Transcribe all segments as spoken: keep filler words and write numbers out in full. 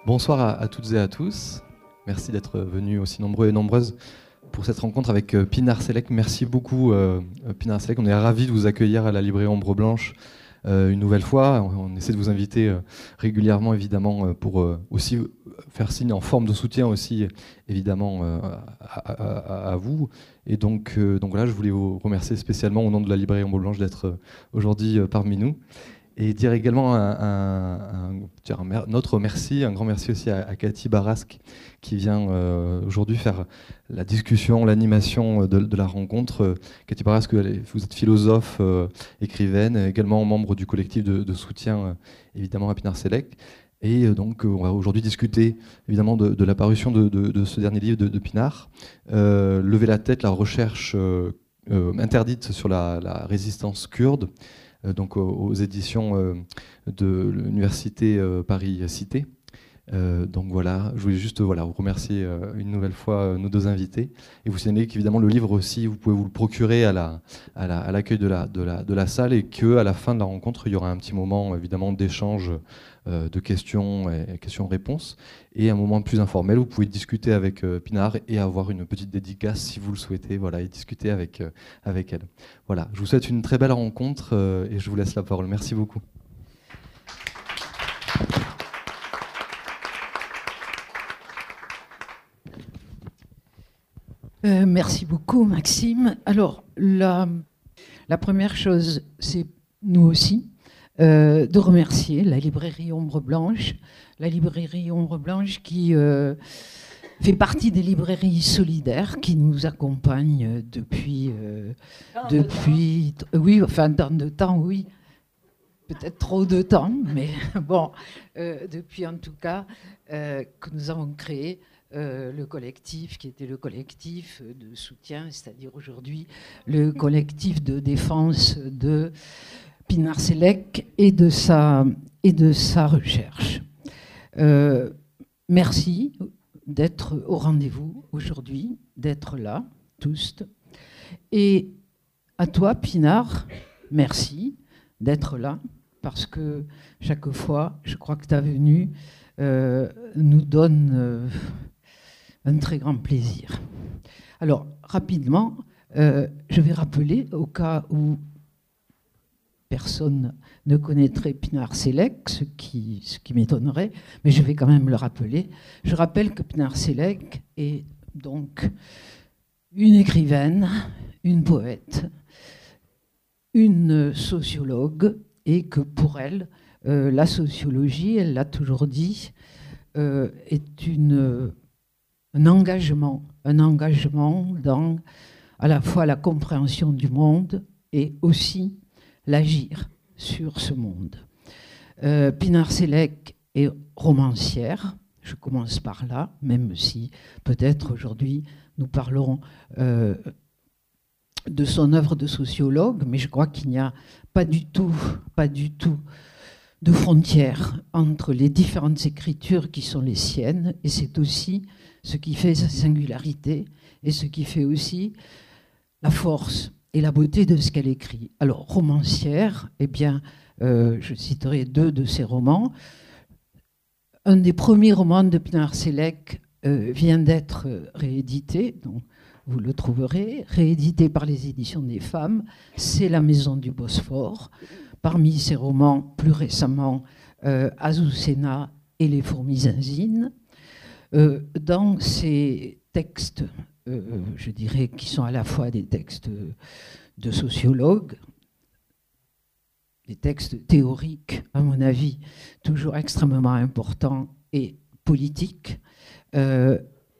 Bonsoir à, à toutes et à tous. Merci d'être venus aussi nombreux et nombreuses pour cette rencontre avec euh, Pinar Sellek. Merci beaucoup euh, Pinar Sellek. On est ravis de vous accueillir à la librairie Ombre Blanche euh, une nouvelle fois. On, on essaie de vous inviter euh, régulièrement évidemment euh, pour euh, aussi faire signe en forme de soutien aussi évidemment euh, à, à, à vous. Et donc, euh, donc voilà, je voulais vous remercier spécialement au nom de la librairie Ombre Blanche d'être euh, aujourd'hui euh, parmi nous. Et dire également un, un, un, un, notre merci, un grand merci aussi à, à Cathy Barasque qui vient euh, aujourd'hui faire la discussion, l'animation de, de la rencontre. Cathy Barasque, vous êtes philosophe, euh, écrivaine, également membre du collectif de, de soutien euh, évidemment à Pinar Sellek. Et euh, donc on va aujourd'hui discuter évidemment de, de la parution de, de, de ce dernier livre de, de Pinar, euh, Lever la tête, la recherche euh, euh, interdite sur la, la résistance kurde. Donc aux éditions de l'Université Paris-Cité. Euh, donc voilà, je voulais juste voilà, vous remercier une nouvelle fois nos deux invités et vous signaler qu'évidemment le livre aussi, vous pouvez vous le procurer à la, à la, à l'accueil de la, de, la, de la salle et qu'à la fin de la rencontre, il y aura un petit moment évidemment d'échange euh, de questions et questions-réponses et un moment plus informel où vous pouvez discuter avec euh, Pinar et avoir une petite dédicace si vous le souhaitez, voilà, et discuter avec, euh, avec elle. Voilà, je vous souhaite une très belle rencontre euh, et je vous laisse la parole. Merci beaucoup. Euh, merci beaucoup, Maxime. Alors, la, la première chose, c'est nous aussi, euh, de remercier la librairie Ombre Blanche, la librairie Ombre Blanche qui euh, fait partie des librairies solidaires qui nous accompagnent depuis... Euh, depuis oui, enfin, tant de temps, oui. Peut-être trop de temps, mais bon, euh, depuis en tout cas euh, que nous avons créé Euh, le collectif qui était le collectif de soutien, c'est-à-dire aujourd'hui le collectif de défense de Pinar Sellek et de sa, et de sa recherche. Euh, merci d'être au rendez-vous aujourd'hui, d'être là, tous. Et à toi, Pinar, merci d'être là, parce que chaque fois, je crois que ta venue euh, nous donne... Euh, un très grand plaisir. Alors, rapidement, euh, je vais rappeler, au cas où personne ne connaîtrait Pinar Sellek, ce qui, ce qui m'étonnerait, mais je vais quand même le rappeler. Je rappelle que Pinar Sellek est donc une écrivaine, une poète, une sociologue, et que pour elle, euh, la sociologie, elle l'a toujours dit, euh, est une... un engagement, un engagement dans à la fois la compréhension du monde et aussi l'agir sur ce monde. Euh, Pinar Sellek est romancière, je commence par là, même si peut-être aujourd'hui nous parlerons euh, de son œuvre de sociologue, mais je crois qu'il n'y a pas du tout, pas du tout de frontières entre les différentes écritures qui sont les siennes, et c'est aussi ce qui fait sa singularité et ce qui fait aussi la force et la beauté de ce qu'elle écrit. Alors, romancière, eh bien, euh, je citerai deux de ses romans. Un des premiers romans de Pinar Sellek euh, vient d'être réédité, donc vous le trouverez, réédité par les éditions des femmes, c'est La Maison du Bosphore. Parmi ses romans, plus récemment, euh, Azucena et Les fourmis zinzines. Euh, dans ces textes, euh, je dirais, qui sont à la fois des textes de sociologues, des textes théoriques, à mon avis, toujours extrêmement importants et politiques, euh,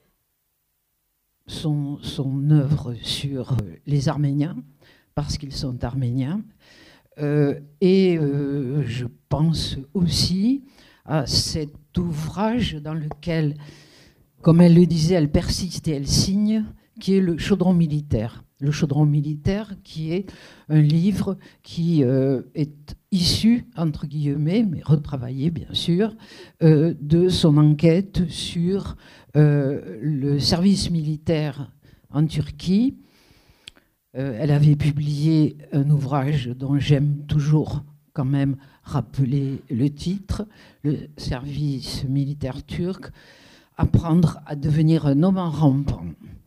son, son œuvre sur les Arméniens, parce qu'ils sont arméniens, euh, et euh, je pense aussi à cet ouvrage dans lequel, comme elle le disait, elle persiste et elle signe, qui est le Chaudron militaire. Le Chaudron militaire, qui est un livre qui euh, est issu, entre guillemets, mais retravaillé bien sûr, euh, de son enquête sur euh, le service militaire en Turquie. Euh, elle avait publié un ouvrage dont j'aime toujours quand même rappeler le titre, le service militaire turc, apprendre à devenir un homme en rampant.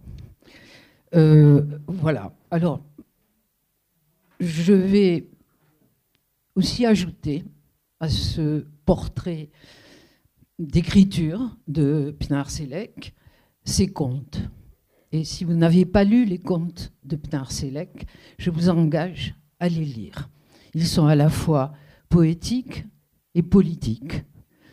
Euh, voilà. Alors, je vais aussi ajouter à ce portrait d'écriture de Pınar Selek ses contes. Et si vous n'avez pas lu les contes de Pınar Selek, je vous engage à les lire. Ils sont à la fois poétiques et politiques.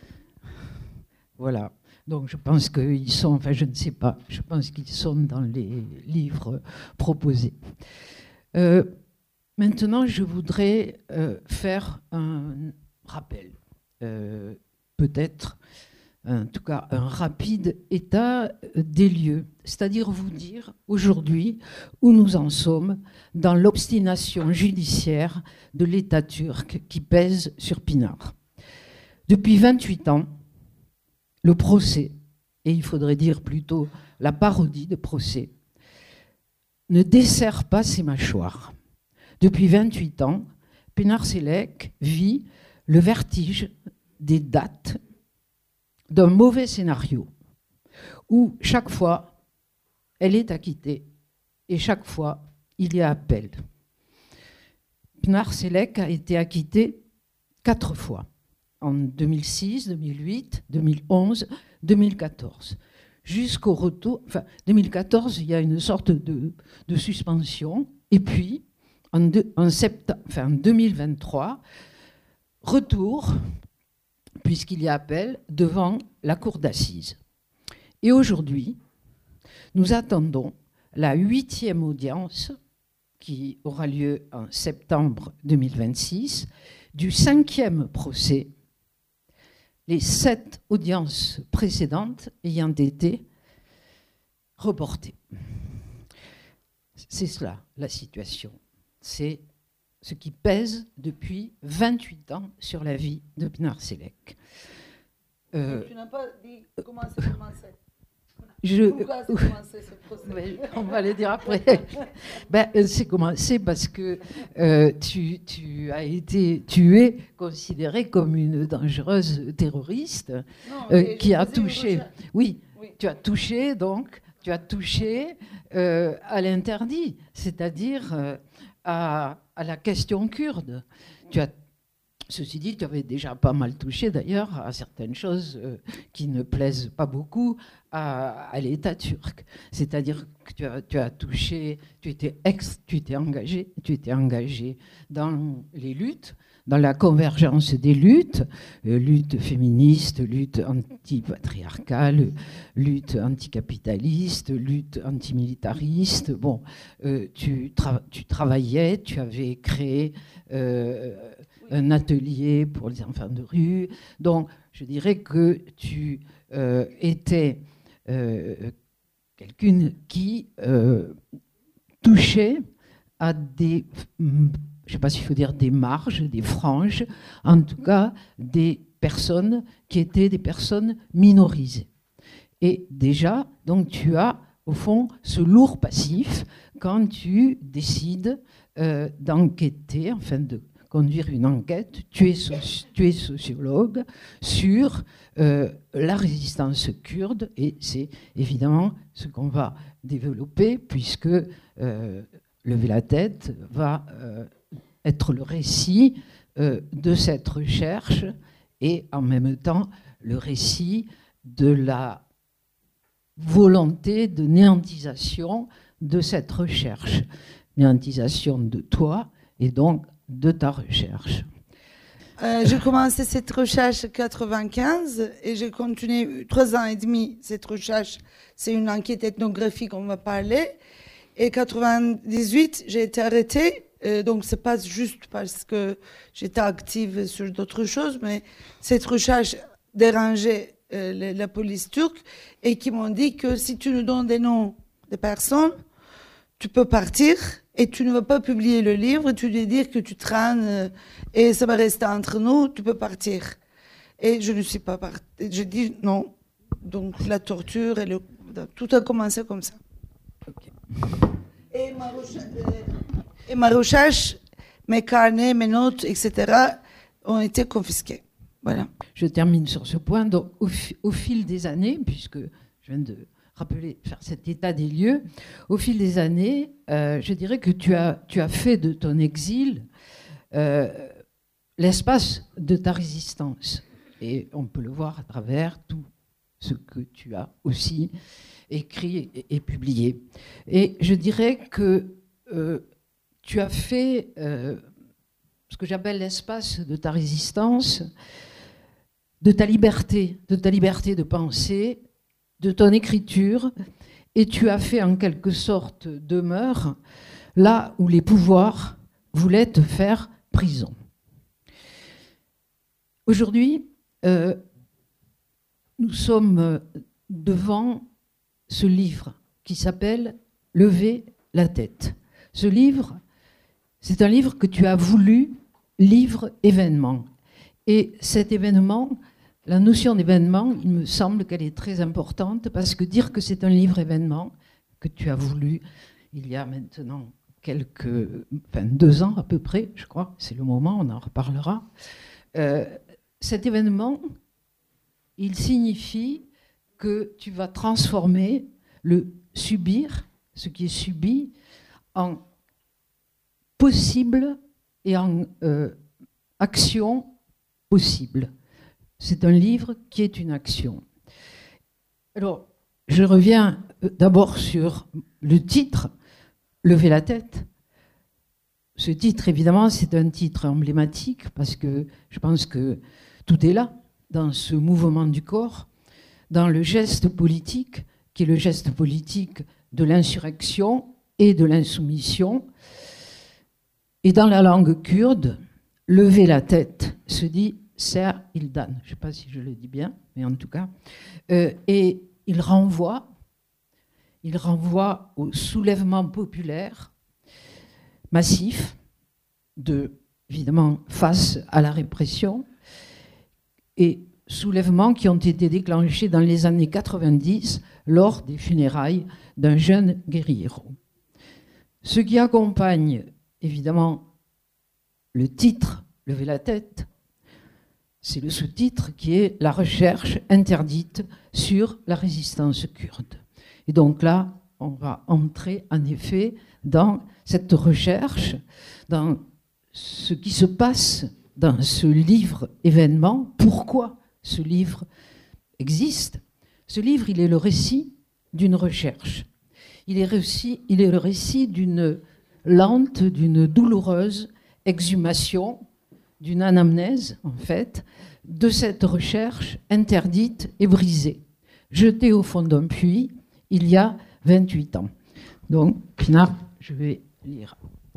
Voilà. Donc je pense qu'ils sont, enfin je ne sais pas, je pense qu'ils sont dans les livres proposés. Euh, maintenant, je voudrais euh, faire un rappel, euh, peut-être, en tout cas un rapide état des lieux, c'est-à-dire vous dire aujourd'hui où nous en sommes dans l'obstination judiciaire de l'État turc qui pèse sur Pınar. Depuis vingt-huit ans, le procès, et il faudrait dire plutôt la parodie de procès, ne desserre pas ses mâchoires. Depuis vingt-huit ans, Pınar Selek vit le vertige des dates d'un mauvais scénario où chaque fois elle est acquittée et chaque fois il y a appel. Pınar Selek a été acquittée quatre fois, en deux mille six, deux mille huit, deux mille onze, deux mille quatorze. Jusqu'au retour, enfin deux mille quatorze, il y a une sorte de, de suspension, et puis en, de, en septembre, enfin, deux mille vingt-trois, retour, puisqu'il y a appel, devant la cour d'assises. Et aujourd'hui, nous attendons la huitième audience qui aura lieu en septembre deux mille vingt-six du cinquième procès, les sept audiences précédentes ayant été reportées. C'est cela, la situation. C'est ce qui pèse depuis vingt-huit ans sur la vie de Pınar Selek. Euh, tu n'as pas dit comment ça commençait. Je, Pourquoi c'est commencé ce procès? On va le dire après. Ben, c'est commencé parce que euh, tu, tu as été, tu es considérée comme une dangereuse terroriste non, euh, qui a touché. Oui, oui, tu as touché donc, tu as touché euh, à l'interdit, c'est-à-dire euh, à, à la question kurde. Tu as Ceci dit, tu avais déjà pas mal touché d'ailleurs à certaines choses euh, qui ne plaisent pas beaucoup à, à l'État turc. C'est-à-dire que tu as, tu as touché, tu étais, ex, tu étais engagé, tu étais engagé dans les luttes, dans la convergence des luttes, euh, lutte féministe, lutte anti-patriarcale, lutte anticapitaliste, lutte antimilitariste. Bon, euh, tu, tra- tu travaillais, tu avais créé euh, un atelier pour les enfants de rue. Donc, je dirais que tu euh, étais euh, quelqu'un qui euh, touchait à des, je ne sais pas s'il faut dire des marges, des franges, en tout cas des personnes qui étaient des personnes minorisées. Et déjà, donc, tu as au fond ce lourd passif quand tu décides euh, d'enquêter, enfin de conduire une enquête, tu es, soci- tu es sociologue sur euh, la résistance kurde, et c'est évidemment ce qu'on va développer puisque euh, Lever la tête va euh, être le récit euh, de cette recherche et en même temps le récit de la volonté de néantisation de cette recherche, néantisation de toi et donc de ta recherche. Euh, j'ai commencé cette recherche en quatre-vingt-quinze et j'ai continué trois ans et demi cette recherche. C'est une enquête ethnographique, on va parler. Et en quatre-vingt-dix-huit, j'ai été arrêtée. Euh, donc, c'est pas juste parce que j'étais active sur d'autres choses, mais cette recherche dérangeait euh, la, la police turque et qui m'ont dit que si tu nous donnes des noms de personnes, tu peux partir et tu ne vas pas publier le livre, tu dois dire que tu traînes euh, et ça va rester entre nous, tu peux partir. Et je ne suis pas partie. J'ai dit non. Donc, la torture et le... tout a commencé comme ça. Okay. Et ma recherche, et ma recherche mes carnets, mes notes, et cetera ont été confisqués. Voilà. Je termine sur ce point. Donc, au, fi- au fil des années, puisque je viens de rappeler, faire cet état des lieux, au fil des années, euh, je dirais que tu as, tu as fait de ton exil euh, l'espace de ta résistance. Et on peut le voir à travers tout ce que tu as aussi écrit et, et publié. Et je dirais que euh, tu as fait euh, ce que j'appelle l'espace de ta résistance, de ta liberté, de ta liberté de penser, de ton écriture, et tu as fait en quelque sorte demeure là où les pouvoirs voulaient te faire prison. Aujourd'hui, euh, nous sommes devant ce livre qui s'appelle « Lever la tête ». Ce livre, c'est un livre que tu as voulu livre-événement. Et cet événement, la notion d'événement, il me semble qu'elle est très importante parce que dire que c'est un livre-événement que tu as voulu il y a maintenant quelques, enfin deux ans à peu près, je crois, c'est le moment, on en reparlera. Euh, cet événement, il signifie que tu vas transformer le subir, ce qui est subi, en possible et en euh, action possible. C'est un livre qui est une action. Alors, je reviens d'abord sur le titre, « Lever la tête ». Ce titre, évidemment, c'est un titre emblématique parce que je pense que tout est là, dans ce mouvement du corps, dans le geste politique, qui est le geste politique de l'insurrection et de l'insoumission. Et dans la langue kurde, « lever la tête » se dit « Ser Ildan ». Je ne sais pas si je le dis bien, mais en tout cas. Euh, et il renvoie, il renvoie au soulèvement populaire massif, de, évidemment, face à la répression, et soulèvements qui ont été déclenchés dans les années quatre-vingt-dix lors des funérailles d'un jeune guerriero. Ce qui accompagne, évidemment, le titre « Lever la tête », c'est le sous-titre qui est « La recherche interdite sur la résistance kurde ». Et donc là, on va entrer en effet dans cette recherche, dans ce qui se passe dans ce livre événement. Pourquoi ce livre existe? Ce livre, il est le récit d'une recherche. Il est, récit, il est le récit d'une lente, d'une douloureuse exhumation, d'une anamnèse, en fait, de cette recherche interdite et brisée, jetée au fond d'un puits il y a vingt-huit ans. Donc, Pinar, je vais lire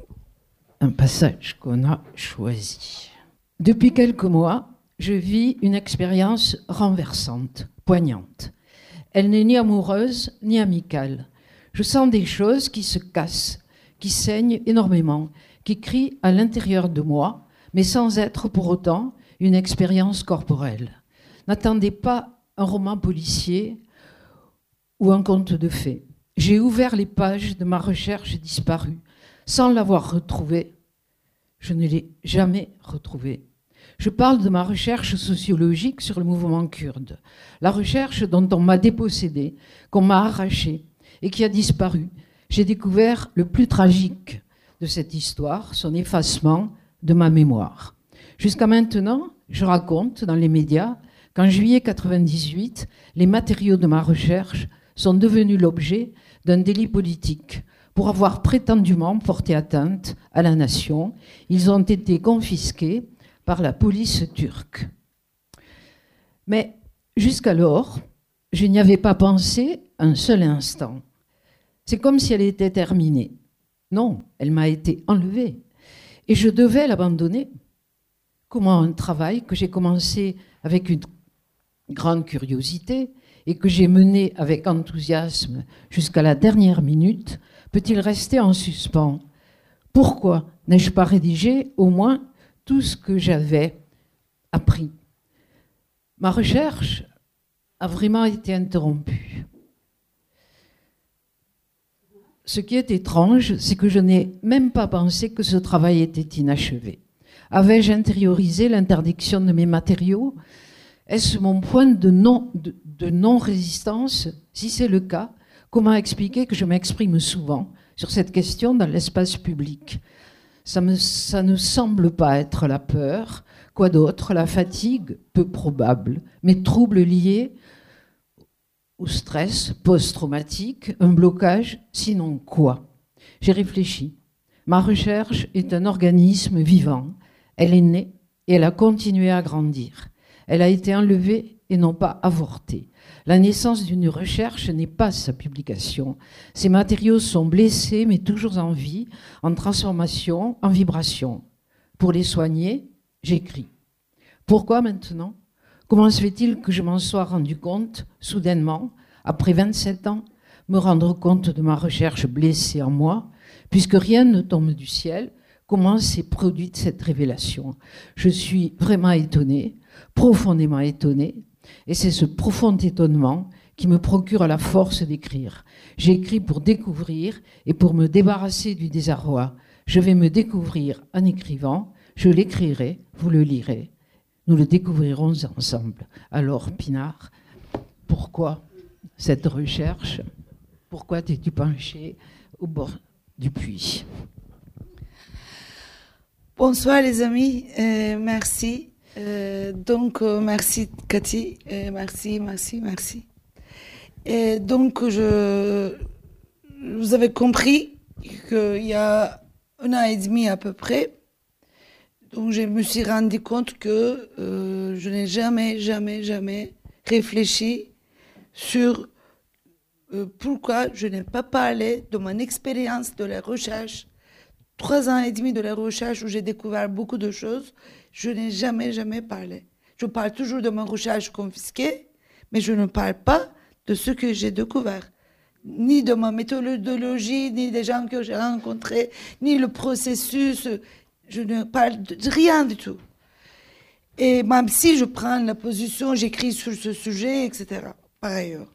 un passage qu'on a choisi. Depuis quelques mois, je vis une expérience renversante, poignante. Elle n'est ni amoureuse ni amicale. Je sens des choses qui se cassent, qui saignent énormément, qui crient à l'intérieur de moi, mais sans être pour autant une expérience corporelle. N'attendez pas un roman policier ou un conte de fées. J'ai ouvert les pages de ma recherche disparue. Sans l'avoir retrouvée, je ne l'ai jamais retrouvée. Je parle de ma recherche sociologique sur le mouvement kurde, la recherche dont on m'a dépossédée, qu'on m'a arrachée et qui a disparu. J'ai découvert le plus tragique de cette histoire, son effacement de ma mémoire. Jusqu'à maintenant, je raconte dans les médias qu'en juillet quatre-vingt-dix-huit, les matériaux de ma recherche sont devenus l'objet d'un délit politique. Pour avoir prétendument porté atteinte à la nation, ils ont été confisqués par la police turque. Mais jusqu'alors, je n'y avais pas pensé un seul instant. C'est comme si elle était terminée. Non, elle m'a été enlevée. Et je devais l'abandonner. Comment un travail que j'ai commencé avec une grande curiosité et que j'ai mené avec enthousiasme jusqu'à la dernière minute peut-il rester en suspens? Pourquoi n'ai-je pas rédigé au moins tout ce que j'avais appris? Ma recherche a vraiment été interrompue. ce qui est étrange, c'est que je n'ai même pas pensé que ce travail était inachevé. Avais-je intériorisé l'interdiction de mes matériaux? Est-ce mon point de non, de, de non-résistance? Si c'est le cas, comment expliquer que je m'exprime souvent sur cette question dans l'espace public? Ça, me, ça ne semble pas être la peur. Quoi d'autre? La fatigue? Peu probable. Mes troubles liés au stress post-traumatique? Un blocage? Sinon quoi? J'ai réfléchi. Ma recherche est un organisme vivant. Elle est née et elle a continué à grandir. Elle a été enlevée et non pas avortée. La naissance d'une recherche n'est pas sa publication. Ces matériaux sont blessés mais toujours en vie, en transformation, en vibration. Pour les soigner, j'écris. Pourquoi maintenant? Comment se fait-il que je m'en sois rendu compte, soudainement, après vingt-sept ans, me rendre compte de ma recherche blessée en moi, puisque rien ne tombe du ciel? Comment s'est produite cette révélation? Je suis vraiment étonnée, profondément étonnée, et c'est ce profond étonnement qui me procure la force d'écrire. J'écris pour découvrir et pour me débarrasser du désarroi. Je vais me découvrir en écrivant, je l'écrirai, vous le lirez. Nous le découvrirons ensemble. Alors, Pinard, pourquoi cette recherche? Pourquoi t'es-tu penché au bord du puits? Bonsoir les amis, euh, merci. Euh, donc, euh, merci Cathy, euh, merci, merci, merci. Et donc, je, vous avez compris qu'il y a un an et demi à peu près, donc je me suis rendu compte que euh, je n'ai jamais, jamais, jamais réfléchi sur euh, pourquoi je n'ai pas parlé de mon expérience de la recherche. Trois ans et demi de la recherche où j'ai découvert beaucoup de choses, je n'ai jamais, jamais parlé. Je parle toujours de ma recherche confisquée, mais je ne parle pas de ce que j'ai découvert. Ni de ma méthodologie, ni des gens que j'ai rencontrés, ni le processus. Je ne parle de rien du tout. Et même si je prends la position, j'écris sur ce sujet, et cetera. Par ailleurs.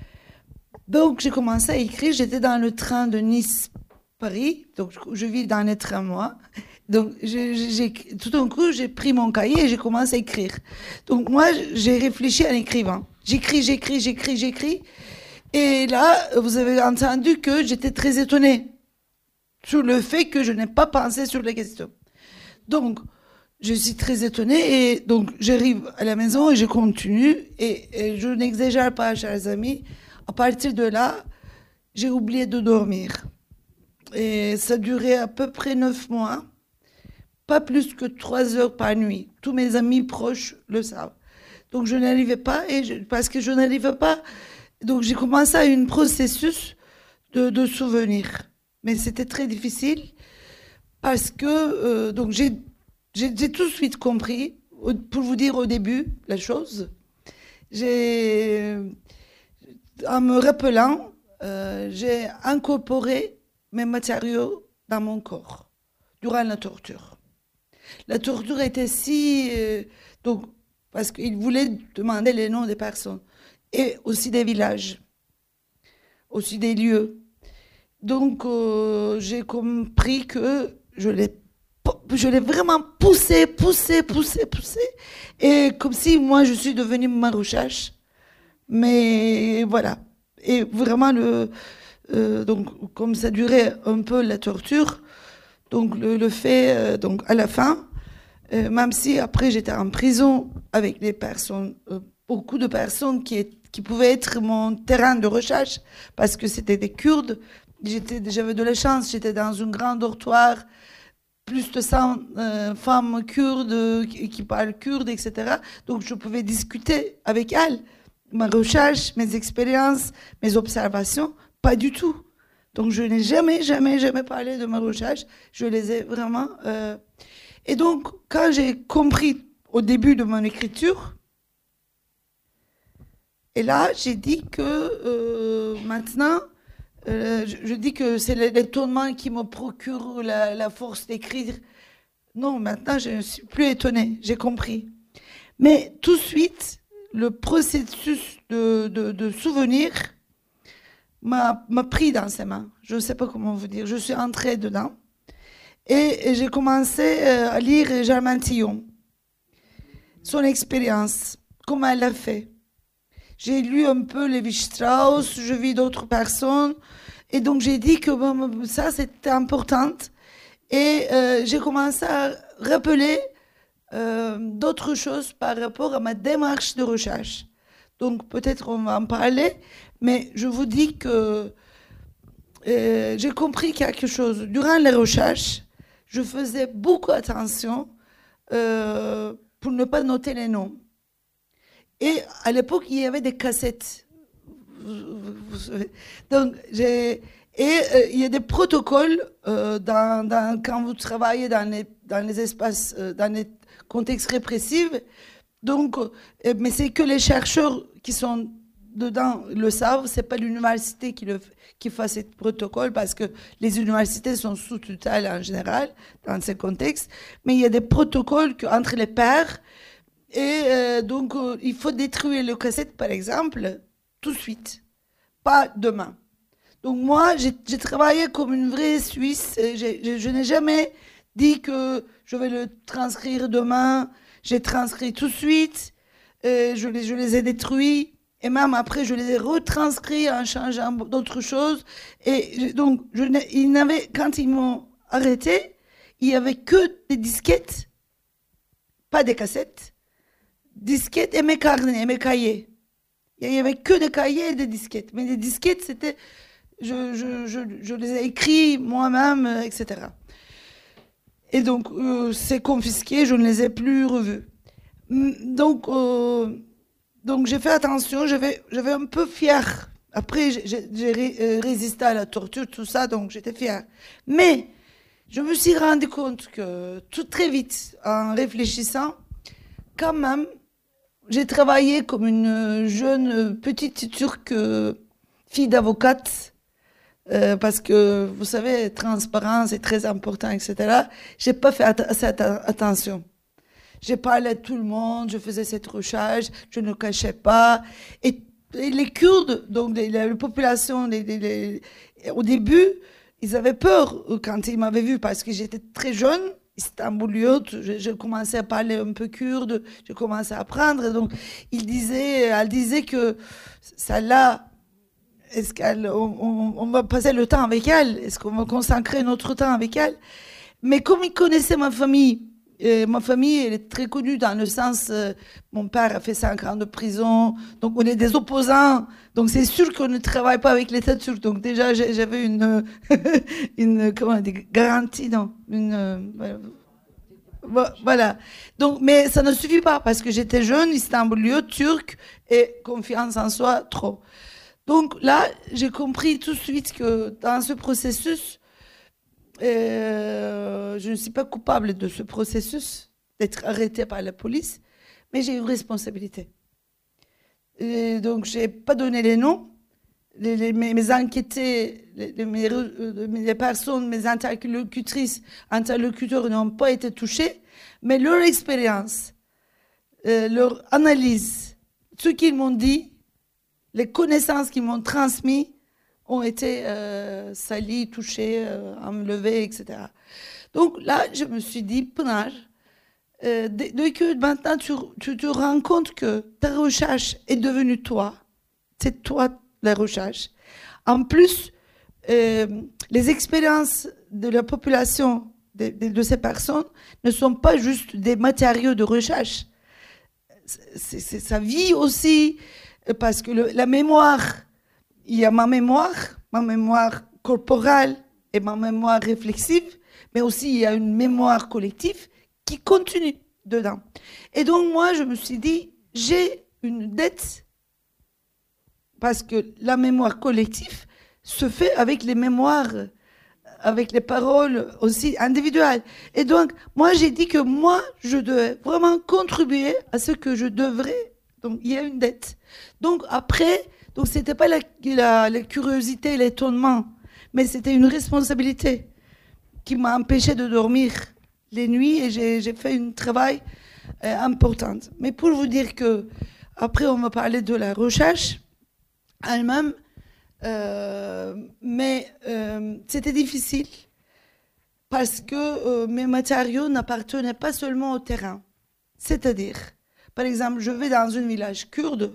Donc j'ai commencé à écrire, j'étais dans le train de Nice Paris, donc je vis dans les tramways. Donc, j'ai, j'ai, tout d'un coup, j'ai pris mon cahier et j'ai commencé à écrire. Donc, moi, j'ai réfléchi en écrivant. J'écris, j'écris, j'écris, j'écris. Et là, vous avez entendu que j'étais très étonnée sur le fait que je n'ai pas pensé sur les questions. Donc, je suis très étonnée et donc, j'arrive à la maison et je continue. Et, et je n'exagère pas, chers amis. À partir de là, j'ai oublié de dormir. Et ça durait à peu près neuf mois, pas plus que trois heures par nuit. Tous mes amis proches le savent. Donc je n'arrivais pas, et je, parce que je n'arrivais pas, donc j'ai commencé à un processus de, de souvenirs. Mais c'était très difficile, parce que euh, donc j'ai, j'ai, j'ai tout de suite compris, pour vous dire au début la chose, j'ai, en me rappelant, euh, j'ai incorporé mes matériaux dans mon corps durant la torture. La torture était si... Euh, donc, parce qu'il voulait demander les noms des personnes et aussi des villages, aussi des lieux. Donc, euh, j'ai compris que je l'ai, je l'ai vraiment poussé, poussé, poussé, poussé. Et comme si moi, je suis devenue ma recherche. Mais voilà. Et vraiment, le... Euh, donc, comme ça durait un peu la torture, donc le, le fait, euh, donc à la fin, euh, même si après j'étais en prison avec des personnes, euh, beaucoup de personnes qui, est, qui pouvaient être mon terrain de recherche, parce que c'était des Kurdes, j'étais, j'avais de la chance, j'étais dans un grand dortoir, plus de cent euh, femmes kurdes qui, qui parlent kurde, et cetera. Donc je pouvais discuter avec elles, ma recherche, mes expériences, mes observations. Pas du tout. Donc, je n'ai jamais, jamais, jamais parlé de ma recherche. Je les ai vraiment... Euh... Et donc, quand j'ai compris au début de mon écriture, et là, j'ai dit que euh, maintenant, euh, je, je dis que c'est l'étonnement qui me procure la, la force d'écrire. Non, maintenant, je ne suis plus étonnée. J'ai compris. Mais tout de suite, le processus de, de, de souvenir... m'a, m'a pris dans ses mains. Je ne sais pas comment vous dire. Je suis entrée dedans. Et, et j'ai commencé euh, à lire Germaine Tillon. Son expérience, comment elle l'a fait. J'ai lu un peu Lévi-Strauss, je vis d'autres personnes. Et donc j'ai dit que bon, ça, c'était important. Et euh, j'ai commencé à rappeler euh, d'autres choses par rapport à ma démarche de recherche. Donc peut-être on va en parler, mais je vous dis que euh, j'ai compris quelque chose. Durant les recherches, je faisais beaucoup attention euh, pour ne pas noter les noms. Et à l'époque, il y avait des cassettes. Donc, j'ai... Et euh, il y a des protocoles euh, dans, dans, quand vous travaillez dans les, dans les espaces, euh, dans les contextes répressifs. Donc, euh, mais c'est que les chercheurs qui sont dedans le savent. C'est pas l'université qui, le, qui fait ce protocole parce que les universités sont sous tutelle en général dans ces contextes. Mais il y a des protocoles que, entre les pairs. Et euh, donc, euh, il faut détruire le cassette, par exemple, tout de suite, pas demain. Donc moi, j'ai, j'ai travaillé comme une vraie Suisse. J'ai, je, je n'ai jamais dit que je vais le transcrire demain. J'ai transcrit tout de suite. Euh, je, les, je les ai détruits. Et même après, je les ai retranscrits en changeant d'autres choses. Et donc, je il n'avait, quand ils m'ont arrêté, il n'y avait que des disquettes, pas des cassettes. Disquettes et mes carnets, et mes cahiers. Il n'y avait que des cahiers et des disquettes. Mais les disquettes, c'était... Je, je, je, je les ai écrits moi-même, et cetera. Et donc, euh, c'est confisqué, je ne les ai plus revus. Donc, euh, donc j'ai fait attention, j'avais, j'avais un peu fière. Après, j'ai, j'ai ré, résisté à la torture, tout ça, donc j'étais fière. Mais je me suis rendu compte que tout très vite, en réfléchissant, quand même, j'ai travaillé comme une jeune petite turque, fille d'avocate, euh, parce que, vous savez, transparence est très important, et cetera. J'ai pas fait att- assez att- attention. J'ai parlé à tout le monde, je faisais cette recherche, je ne cachais pas. Et, et les Kurdes, donc les, la population, les, les, les, au début, ils avaient peur quand ils m'avaient vu parce que j'étais très jeune. Istanbuliote, je, je commençais à parler un peu kurde, je commençais à apprendre. Donc, il disait, elle disait que celle-là, est-ce qu'elle, on, on, on va passer le temps avec elle? Est-ce qu'on va consacrer notre temps avec elle? Mais comme ils connaissaient ma famille, euh, ma famille, elle est très connue dans le sens, euh, mon père a fait cinq ans de prison, donc on est des opposants. Donc c'est sûr qu'on ne travaille pas avec l'État turc. Donc déjà j'avais une, une comment on dit, garantie, non, une, euh, voilà. Donc, mais ça ne suffit pas parce que j'étais jeune, istanbuliote, turc et confiance en soi trop. Donc là, j'ai compris tout de suite que dans ce processus, euh, je ne suis pas coupable de ce processus, d'être arrêtée par la police, mais j'ai une responsabilité. Et donc, je n'ai pas donné les noms. Les, les, mes, mes enquêtés, les, mes, les personnes, mes interlocutrices, interlocuteurs n'ont pas été touchés, mais leur expérience, euh, leur analyse, ce qu'ils m'ont dit, les connaissances qu'ils m'ont transmises ont été euh, salies, touchées, euh, enlevées, et cetera. Donc là, je me suis dit, Pınar, euh, dès, dès que maintenant tu, tu te rends compte que ta recherche est devenue toi, c'est toi la recherche. En plus, euh, les expériences de la population, de, de, de ces personnes, ne sont pas juste des matériaux de recherche. C'est, c'est sa vie aussi, parce que le, la mémoire, il y a ma mémoire, ma mémoire corporelle et ma mémoire réflexive, mais aussi il y a une mémoire collective qui continue dedans. Et donc moi, je me suis dit, j'ai une dette, parce que la mémoire collective se fait avec les mémoires, avec les paroles aussi individuelles. Et donc, moi, j'ai dit que moi, je devais vraiment contribuer à ce que je devrais. Donc, il y a une dette. Donc, après, donc c'était pas la, la, la curiosité, l'étonnement, mais c'était une responsabilité qui m'a empêché de dormir les nuits et j'ai, j'ai fait un travail euh, important. Mais pour vous dire que, après, on va parler de la recherche elle-même, Euh, mais euh, c'était difficile parce que euh, mes matériaux n'appartenaient pas seulement au terrain. C'est-à-dire, par exemple, je vais dans un village kurde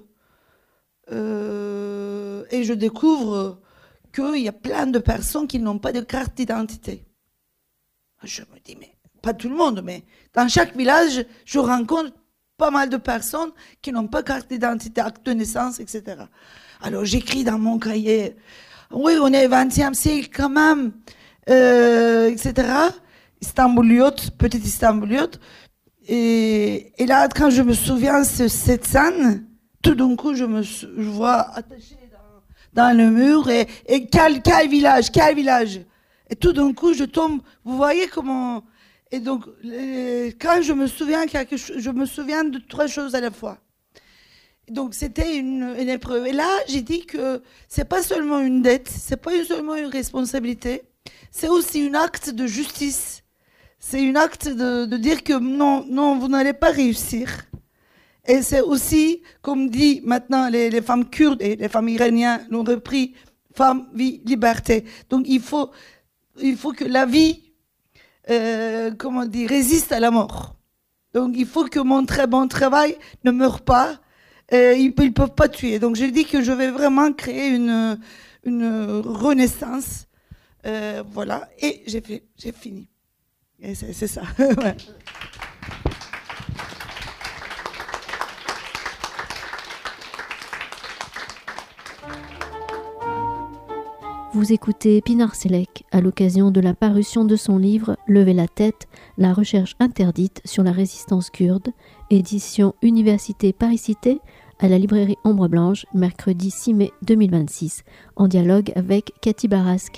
euh, et je découvre qu'il y a plein de personnes qui n'ont pas de carte d'identité. Je me dis, mais pas tout le monde, mais dans chaque village, je rencontre pas mal de personnes qui n'ont pas carte d'identité, acte de naissance, et cetera. Alors j'écris dans mon cahier, oui, on est au vingtième siècle quand même, euh, et cetera. Istanbuliote, petite Istanbuliote. Et, et là, quand je me souviens de cette scène, tout d'un coup, je me je vois attaché dans, dans le mur, et, et quel, quel village, quel village. Et tout d'un coup, je tombe, vous voyez comment... Et donc, euh, quand je me souviens quelque chose, je me souviens de trois choses à la fois. Donc, c'était une, une épreuve. Et là, j'ai dit que c'est pas seulement une dette, c'est pas seulement une responsabilité, c'est aussi un acte de justice. C'est un acte de, de dire que non, non, vous n'allez pas réussir. Et c'est aussi, comme dit maintenant les, les femmes kurdes et les femmes iraniennes l'ont repris, femme, vie, liberté. Donc, il faut, il faut que la vie Euh, comment dire, résiste à la mort. Donc il faut que mon très bon travail ne meure pas. Euh, ils ne peuvent pas tuer. Donc j'ai dit que je vais vraiment créer une, une renaissance. Euh, voilà. Et j'ai fait, j'ai fini. Et c'est, c'est ça. Ouais. Vous écoutez Pinar Selek à l'occasion de la parution de son livre « Levez la tête, la recherche interdite sur la résistance kurde », édition Université Paris-Cité à la librairie Ombre Blanche, mercredi six mai deux mille vingt-six, en dialogue avec Cathy Barasque.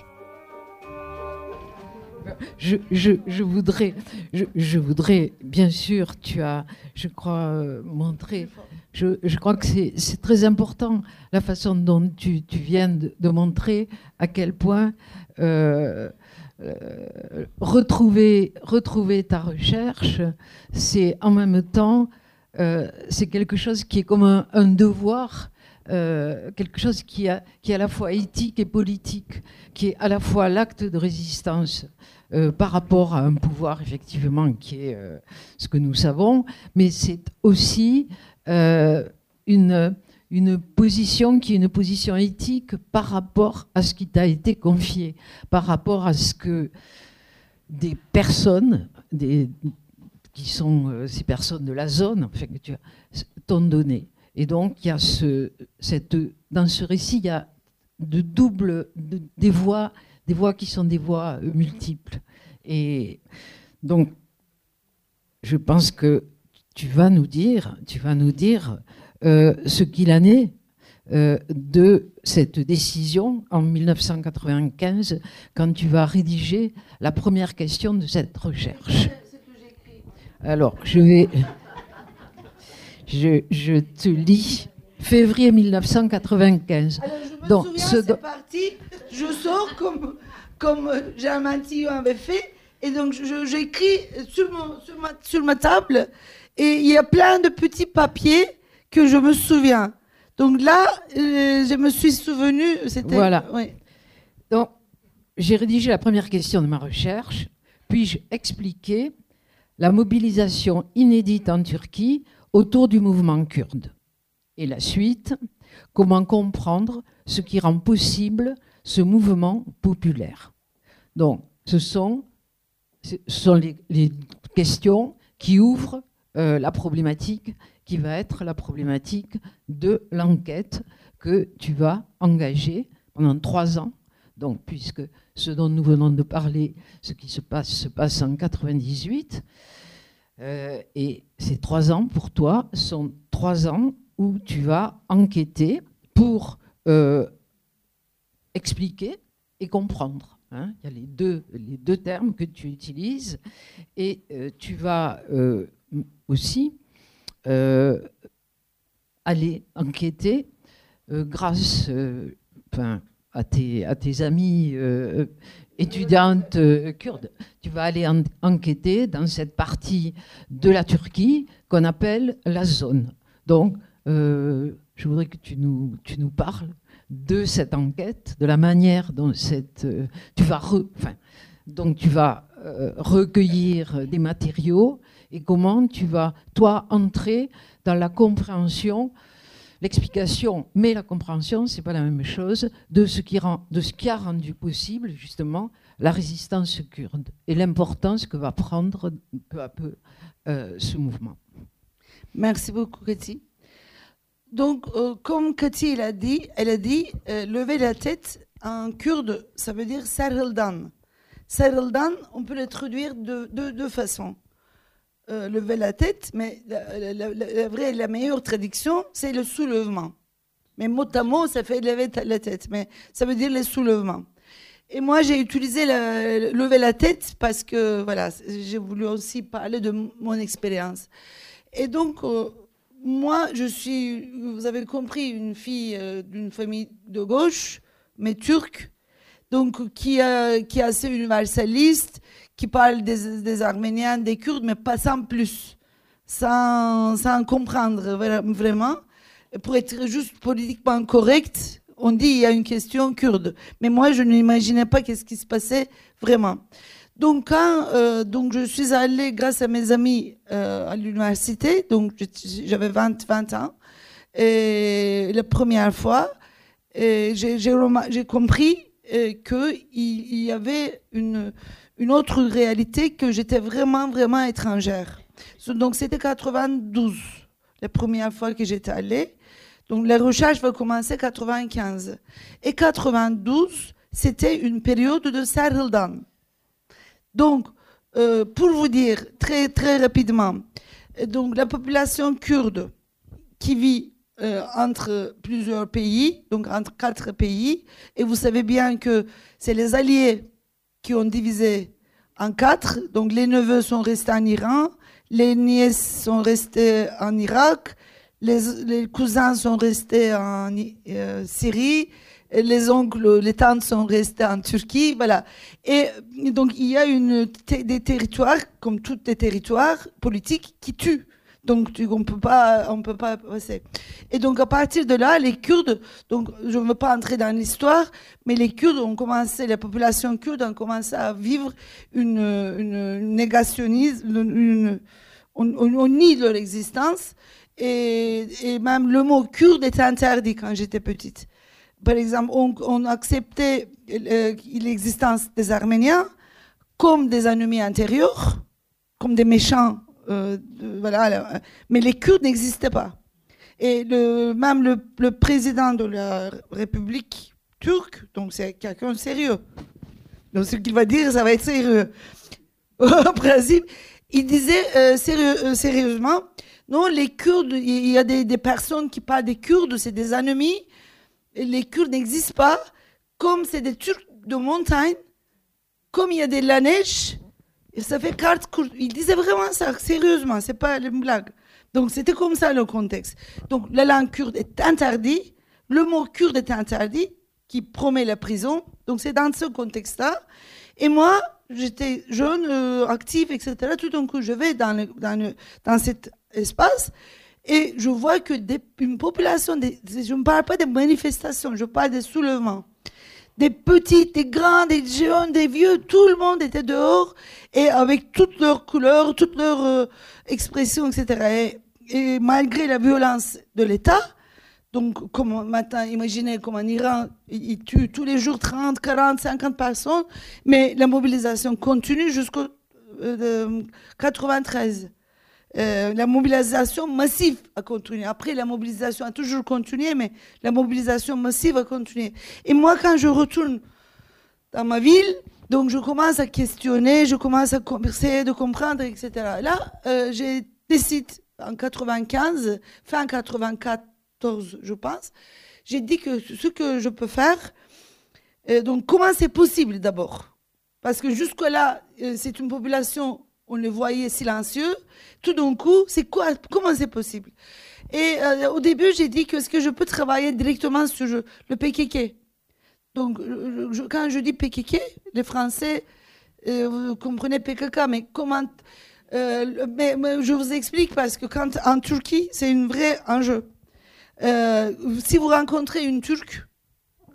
Je, je, je, voudrais, je, je voudrais, bien sûr, tu as, je crois, euh, montré, je, je crois que c'est, c'est très important la façon dont tu, tu viens de, de montrer à quel point euh, euh, retrouver, retrouver ta recherche, c'est en même temps, euh, c'est quelque chose qui est comme un, un devoir. Euh, quelque chose qui, a, qui est à la fois éthique et politique, qui est à la fois l'acte de résistance euh, par rapport à un pouvoir, effectivement, qui est euh, ce que nous savons, mais c'est aussi euh, une, une position qui est une position éthique par rapport à ce qui t'a été confié, par rapport à ce que des personnes, des, qui sont euh, ces personnes de la zone, enfin, que tu as, t'ont donné. Et donc, il y a ce, cette, dans ce récit, il y a de double, de, des voix, des voix qui sont des voix multiples. Et donc, je pense que tu vas nous dire, tu vas nous dire euh, ce qu'il en est euh, de cette décision en mille neuf cent quatre-vingt-quinze, quand tu vas rédiger la première question de cette recherche. Alors, je vais... Je, je te lis février mille neuf cent quatre-vingt-quinze. Alors, je me donc, souviens, ce c'est parti, je sors comme, comme Jean Mantillon avait fait, et donc je, j'écris sur, mon, sur, ma, sur ma table, et il y a plein de petits papiers que je me souviens. Donc là, euh, je me suis souvenue, c'était... Voilà. Oui. Donc, j'ai rédigé la première question de ma recherche, puis-je expliquer la mobilisation inédite en Turquie autour du mouvement kurde. Et la suite, comment comprendre ce qui rend possible ce mouvement populaire. Donc, ce sont, ce sont les, les questions qui ouvrent euh, la problématique qui va être la problématique de l'enquête que tu vas engager pendant trois ans. Donc, puisque ce dont nous venons de parler, ce qui se passe, se passe en quatre-vingt-dix-huit, Euh, et ces trois ans, pour toi, sont trois ans où tu vas enquêter pour euh, expliquer et comprendre. Hein. Il y a les deux, les deux termes que tu utilises. Et euh, tu vas euh, aussi euh, aller enquêter euh, grâce euh, enfin, à, tes, à tes amis euh, étudiante euh, kurde. Tu vas aller en, enquêter dans cette partie de la Turquie qu'on appelle la zone. Donc, euh, je voudrais que tu nous, tu nous parles de cette enquête, de la manière dont cette, euh, tu vas, re, enfin, donc tu vas euh, recueillir des matériaux et comment tu vas, toi, entrer dans la compréhension, l'explication, mais la compréhension, c'est pas la même chose, de ce qui, rend, de ce qui a rendu possible, justement, la résistance kurde et l'importance que va prendre peu à peu euh, ce mouvement. Merci beaucoup, Cathy. Donc, euh, comme Cathy elle a dit, elle a dit euh, lever la tête en kurde, ça veut dire sarıldan. Sarıldan, on peut le traduire de deux de façons. Euh, lever la tête, mais la, la, la, la vraie, la meilleure traduction, c'est le soulèvement. Mais mot à mot, ça fait lever la tête, mais ça veut dire le soulèvement. Et moi, j'ai utilisé la, lever la tête parce que, voilà, j'ai voulu aussi parler de mon expérience. Et donc, euh, moi, je suis, vous avez compris, une fille euh, d'une famille de gauche, mais turque, donc qui, euh, qui est assez universaliste, qui parle des, des Arméniens, des Kurdes, mais pas sans plus, sans, sans comprendre vraiment. Et pour être juste politiquement correct, on dit qu'il y a une question kurde. Mais moi, je n'imaginais pas qu'est-ce qui se passait vraiment. Donc, quand euh, donc je suis allée, grâce à mes amis, euh, à l'université, donc j'avais vingt, vingt ans, et la première fois, et j'ai, j'ai, j'ai compris euh, qu'il il y avait une, une autre réalité, que j'étais vraiment, vraiment étrangère. Donc, c'était quatre-vingt-douze, la première fois que j'étais allée. Donc, les recherches vont commencer en quatre-vingt-quinze. Et quatre-vingt-douze, c'était une période de sarıldan. Donc, euh, pour vous dire très, très rapidement, donc, la population kurde qui vit euh, entre plusieurs pays, donc entre quatre pays, et vous savez bien que c'est les alliés qui ont divisé en quatre. Donc, les neveux sont restés en Iran, les nièces sont restées en Irak, les, les cousins sont restés en euh, Syrie, les oncles, les tantes sont restés en Turquie, voilà. Et donc, il y a une, des territoires, comme tous les territoires politiques, qui tuent. Donc, on peut pas, on peut pas passer. Et donc, à partir de là, les Kurdes, donc, je ne veux pas entrer dans l'histoire, mais les Kurdes ont commencé, la population kurde a commencé à vivre une, une, une négationnisme, une, on, on, on nie leur existence, et, et même le mot kurde était interdit quand j'étais petite. Par exemple, on, on acceptait euh, l'existence des Arméniens comme des ennemis intérieurs, comme des méchants. Euh, de, voilà, mais les Kurdes n'existaient pas. Et le, même le, le président de la République turque, donc c'est quelqu'un de sérieux. Donc ce qu'il va dire, ça va être sérieux. Au principe, il disait euh, sérieux, euh, sérieusement, non, les Kurdes, il y a des, des personnes qui parlent des Kurdes, c'est des ennemis. Les Kurdes n'existent pas, comme c'est des Turcs de montagne, comme il y a de la neige, et ça fait carte kurde. Il disait vraiment ça, sérieusement, c'est pas une blague. Donc c'était comme ça le contexte. Donc la langue kurde est interdite, le mot kurde est interdit, qui promet la prison. Donc c'est dans ce contexte-là. Et moi, j'étais jeune, euh, active, et cetera. Tout d'un coup, je vais dans, le, dans, le, dans cet espace. Et je vois que des, une population, des, je ne parle pas de manifestations, je parle de soulèvements. Des petits, des grands, des jeunes, des vieux, tout le monde était dehors et avec toutes leurs couleurs, toutes leurs euh, expressions, et cetera. Et, et malgré la violence de l'État, donc comme maintenant, imaginez comme en Iran, ils tuent tous les jours trente, quarante, cinquante personnes, mais la mobilisation continue jusqu'au euh, quatre-vingt-treize. Euh, la mobilisation massive a continué. Après, la mobilisation a toujours continué, mais la mobilisation massive a continué. Et moi, quand je retourne dans ma ville, donc je commence à questionner, je commence à essayer de comprendre, et cetera. Là, euh, j'ai décidé en quatre-vingt-quinze, fin quatre-vingt-quatorze, je pense, j'ai dit que ce que je peux faire, euh, donc comment c'est possible d'abord? Parce que jusque-là, euh, c'est une population, on le voyait silencieux. Tout d'un coup, c'est quoi, comment c'est possible? Et euh, au début, j'ai dit que est-ce que je peux travailler directement sur je, le P K K. Donc, je, quand je dis P K K, les Français, euh, vous comprenez P K K, mais comment euh, mais, mais je vous explique parce que quand en Turquie, c'est un vrai enjeu. Euh, si vous rencontrez une Turque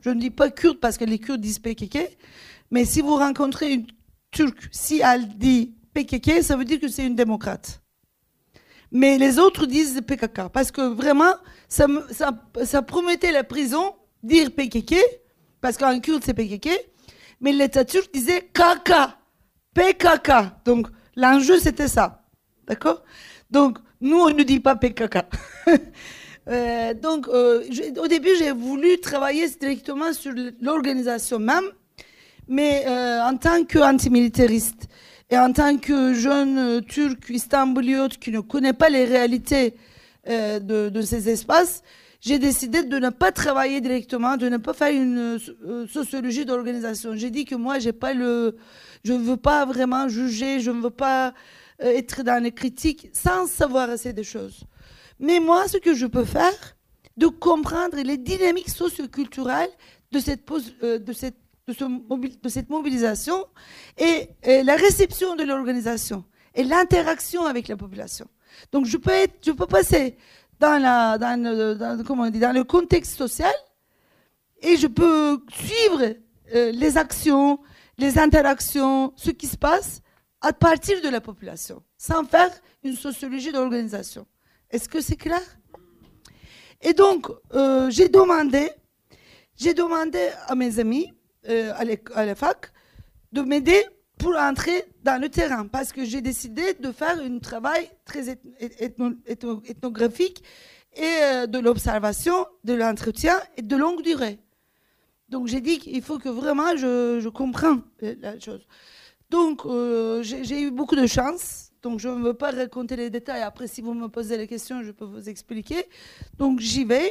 je ne dis pas Kurde parce que les Kurdes disent P K K, mais si vous rencontrez une Turque, si elle dit P K K, ça veut dire que c'est une démocrate. Mais les autres disent P K K, parce que vraiment, ça, ça, ça promettait la prison, dire P K K, parce qu'en Kurde c'est P K K, mais l'État turc disait K K, P K K. Donc l'enjeu c'était ça, d'accord? Donc nous on ne dit pas P K K. euh, donc euh, au début j'ai voulu travailler directement sur l'organisation même, mais euh, en tant qu'antimilitariste. Et en tant que jeune euh, turc istanbuliote qui ne connaît pas les réalités euh, de, de ces espaces, j'ai décidé de ne pas travailler directement, de ne pas faire une euh, sociologie d'organisation. J'ai dit que moi, j'ai pas le, je ne veux pas vraiment juger, je ne veux pas euh, être dans les critiques sans savoir assez de choses. Mais moi, ce que je peux faire, de comprendre les dynamiques socioculturelles de cette, euh, de cette De, ce, de cette mobilisation et, et la réception de l'organisation et l'interaction avec la population. Donc je peux, être, je peux passer dans, la, dans, le, dans, comment on dit, dans le contexte social et je peux suivre euh, les actions, les interactions, ce qui se passe à partir de la population, sans faire une sociologie d'organisation. Est-ce que c'est clair? Et donc, euh, j'ai demandé, j'ai demandé à mes amis, Euh, à la fac, de m'aider pour entrer dans le terrain, parce que j'ai décidé de faire un travail très ethno, ethno, ethnographique et euh, de l'observation, de l'entretien et de longue durée. Donc j'ai dit qu'il faut que vraiment je, je comprenne la chose. Donc euh, j'ai eu beaucoup de chance, donc je ne veux pas raconter les détails. Après, si vous me posez les questions, je peux vous expliquer. Donc j'y vais.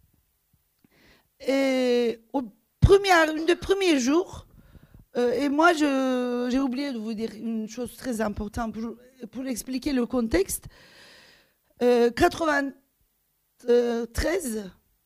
Et au Première, une des premiers jours, euh, et moi j'ai oublié de vous dire une chose très importante pour, pour expliquer le contexte. Euh, quatre-vingt-treize,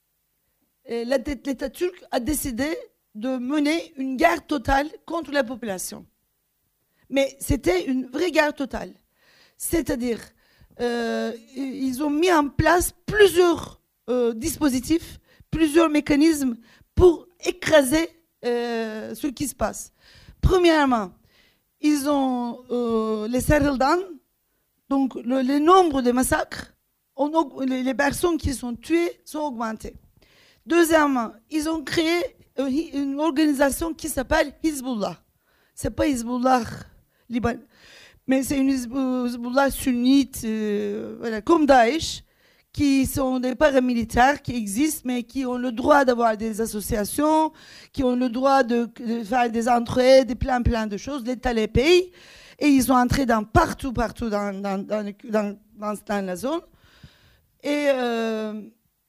l'État turc a décidé de mener une guerre totale contre la population. Mais c'était une vraie guerre totale. C'est-à-dire, euh, ils ont mis en place plusieurs euh, dispositifs, plusieurs mécanismes pour écraser euh, ce qui se passe. Premièrement, ils ont euh, les Serhildan, donc le, le nombre de massacres, on, les, les personnes qui sont tuées sont augmentées. Deuxièmement, ils ont créé une, une organisation qui s'appelle Hizbullah. C'est pas Hizbullah Liban, mais c'est une Hizbullah sunnite, euh, voilà, comme Daesh, qui sont des paramilitaires qui existent, mais qui ont le droit d'avoir des associations, qui ont le droit de, de faire des entrées, plein, plein de choses. L'État les paye. Et ils sont entrés dans partout, partout dans, dans, dans, dans, dans, dans la zone. Et, euh,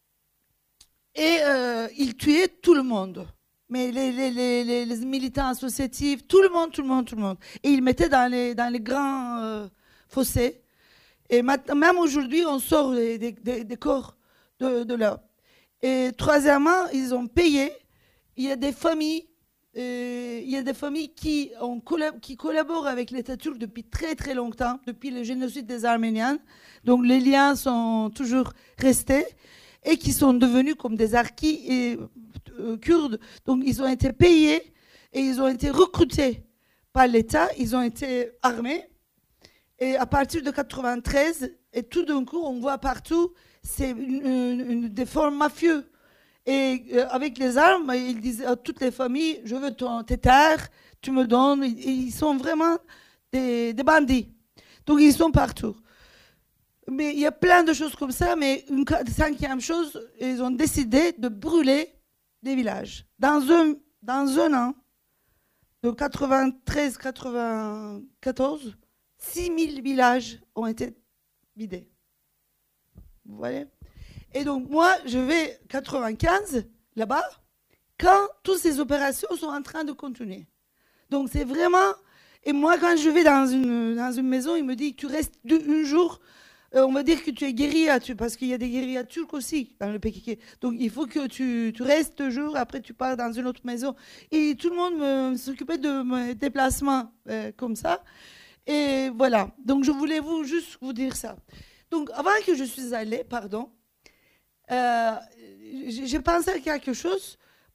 et euh, ils tuaient tout le monde. Mais les, les, les, les militants associatifs, tout le monde, tout le monde, tout le monde. Et ils mettaient dans les, dans les grands euh, fossés. Et maintenant, même aujourd'hui, on sort des, des, des corps de, de là. Et troisièmement, ils ont payé. Il y a des familles, euh, il y a des familles qui, ont collab qui collaborent avec l'État turc depuis très très longtemps, depuis le génocide des Arméniens. Donc les liens sont toujours restés et qui sont devenus comme des harkis et euh, kurdes. Donc ils ont été payés et ils ont été recrutés par l'État. Ils ont été armés. Et à partir de quatre-vingt-treize, et tout d'un coup, on voit partout, c'est une, une, une, des formes mafieux. Et euh, avec les armes, ils disent à toutes les familles, je veux ton, tes terres, tu me donnes. Et, et ils sont vraiment des, des bandits. Donc ils sont partout. Mais il y a plein de choses comme ça. Mais une cinquième chose, ils ont décidé de brûler des villages. Dans un, dans un an, de quatre-vingt-treize à quatre-vingt-quatorze, six mille villages ont été vidés. Vous voyez? Et donc, moi, je vais quatre-vingt-quinze, là-bas, quand toutes ces opérations sont en train de continuer. Donc, c'est vraiment... Et moi, quand je vais dans une, dans une maison, il me dit, tu restes deux, un jour, euh, on va dire que tu es guérilla, tu, parce qu'il y a des guérillas turcs aussi dans le P K K. Donc, il faut que tu, tu restes deux jours, après tu pars dans une autre maison. Et tout le monde s'occupait de mes déplacements euh, comme ça. Et voilà, donc je voulais vous, juste vous dire ça. Donc avant que je suis allée, pardon, euh, j'ai pensé à quelque chose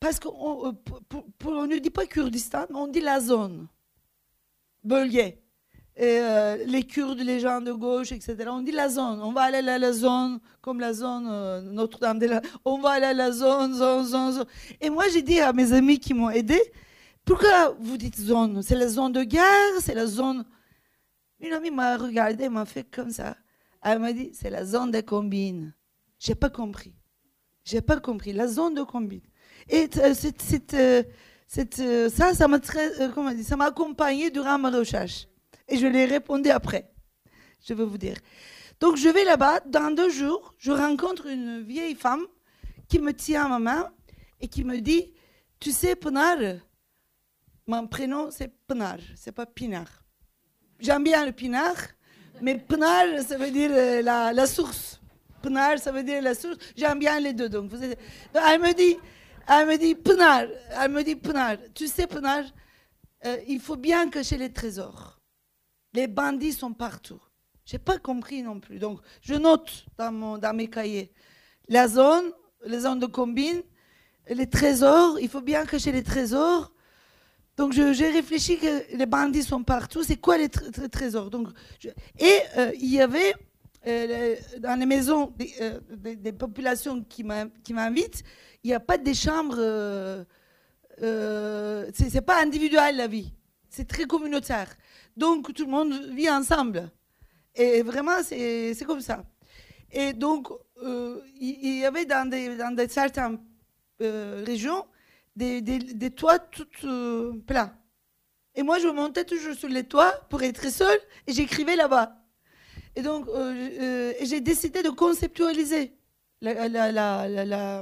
parce qu'on on ne dit pas Kurdistan, on dit la zone. Bölge. Et, euh, les Kurdes, les gens de gauche, et cetera. On dit la zone. On va aller à la zone, comme la zone euh, Notre-Dame de la... On va aller à la zone, zone, zone, zone. Et moi, j'ai dit à mes amis qui m'ont aidé, pourquoi vous dites zone? C'est la zone de guerre, c'est la zone... Une amie m'a regardé, m'a fait comme ça. Elle m'a dit, c'est la zone des combines. J'ai pas compris. J'ai pas compris. La zone de combine. Et euh, c'est, c'est, euh, c'est, euh, ça, ça m'a très, euh, comment dire, ça m'a accompagné durant ma recherche. Et je l'ai répondu après, je veux vous dire. Donc je vais là-bas, dans deux jours, je rencontre une vieille femme qui me tient ma main et qui me dit, tu sais, Pinar, mon prénom c'est Pinar, c'est pas Pinar. J'aime bien le Pinar, mais Pinar, ça veut dire euh, la, la source. Pinar, ça veut dire la source. J'aime bien les deux. Donc, vous êtes... donc elle me dit, elle me dit, Pinar, elle me dit, Pinar, tu sais, Pinar, euh, il faut bien cacher les trésors. Les bandits sont partout. J'ai pas compris non plus. Donc, je note dans, mon, dans mes cahiers la zone, les zones de combine, les trésors. Il faut bien cacher les trésors. Donc, je, j'ai réfléchi que les bandits sont partout. C'est quoi les tr- tr- trésors? Donc, je... Et euh, il y avait euh, dans les maisons des, euh, des, des populations qui, m'a, qui m'invitent, il n'y a pas des chambres. Euh, euh, c'est, c'est pas individuel la vie. C'est très communautaire. Donc, tout le monde vit ensemble. Et vraiment, c'est, c'est comme ça. Et donc, euh, il, il y avait dans, des, dans des certaines euh, régions des, des, des toits tout euh, plats. Et moi, je montais toujours sur les toits pour être seule et j'écrivais là-bas. Et donc, euh, euh, j'ai décidé de conceptualiser, la, la, la, la, la,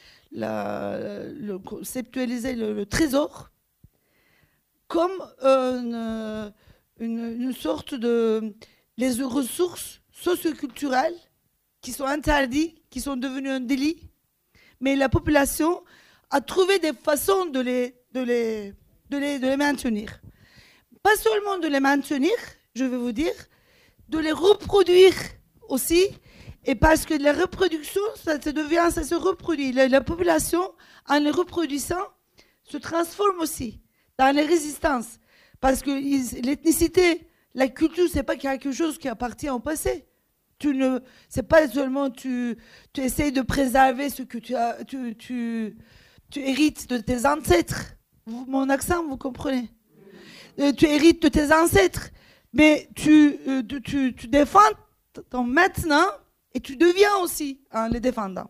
la, le, conceptualiser le, le trésor comme une, une, une sorte de... les ressources socioculturelles qui sont interdites, qui sont devenues un délit, mais la population a trouvé des façons de les, de les, de les, de les maintenir. Pas seulement de les maintenir, je vais vous dire, de les reproduire aussi, et parce que la reproduction, ça se devient, ça se reproduit. La, la population, en les reproduisant, se transforme aussi dans les résistances. Parce que l'ethnicité, la culture, c'est pas quelque chose qui appartient au passé. Tu ne, c'est pas seulement tu, tu essayes de préserver ce que tu as, tu, tu, tu hérites de tes ancêtres. Vous, mon accent, vous comprenez? euh, Tu hérites de tes ancêtres, mais tu, euh, tu, tu, tu défends ton maintenant et tu deviens aussi en les défendant.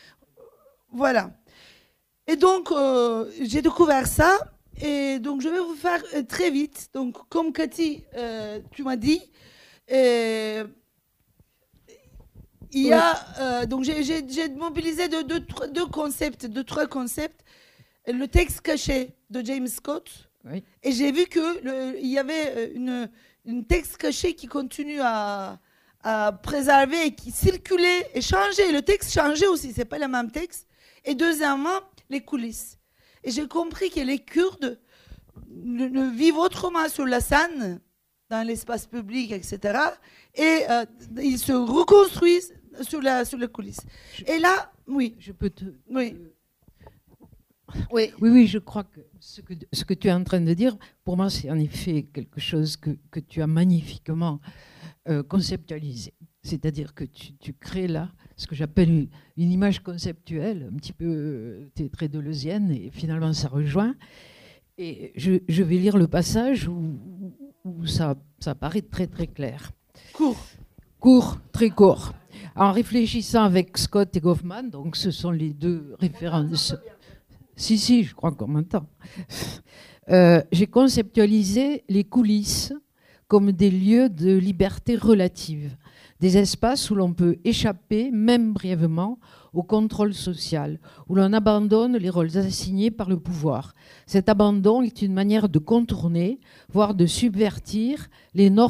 Voilà. Et donc, euh, j'ai découvert ça. Et donc, je vais vous faire euh, très vite. Donc, comme Cathy, euh, tu m'as dit, euh, il y a. Euh, donc, j'ai, j'ai, j'ai mobilisé deux, deux, deux concepts, deux, trois concepts. Le texte caché de James Scott. Oui. Et j'ai vu qu'il y avait une, une texte caché qui continue à, à préserver et qui circulait et changeait. Le texte changeait aussi, c'est pas le même texte. Et deuxièmement, les coulisses. Et j'ai compris que les Kurdes ne, ne vivent autrement sur la scène, dans l'espace public, et cetera. Et euh, ils se reconstruisent sur, la, sur les coulisses. Je, et là, oui. Je peux te... Oui. Euh, oui. oui, oui, je crois que ce, que ce que tu es en train de dire, pour moi, c'est en effet quelque chose que, que tu as magnifiquement euh, conceptualisé. C'est-à-dire que tu, tu crées là ce que j'appelle une, une image conceptuelle, un petit peu euh, très deleuzienne, et finalement ça rejoint. Et je, je vais lire le passage où, où ça, ça paraît très très clair. Court. Court, très court. En réfléchissant avec Scott et Goffman, donc ce sont les deux références. Si, si, je crois qu'on m'entend. Euh, j'ai conceptualisé les coulisses comme des lieux de liberté relative, des espaces où l'on peut échapper, même brièvement, au contrôle social, où l'on abandonne les rôles assignés par le pouvoir. Cet abandon est une manière de contourner, voire de subvertir les normes